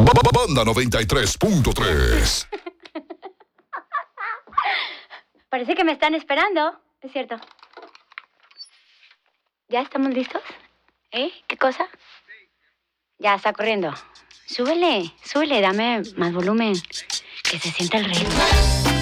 Banda 93.3. Parece que me están esperando. Es cierto. ¿Ya estamos listos? ¿Eh? ¿Qué cosa? Ya está corriendo. Súbele, dame más volumen. Que se sienta el ritmo.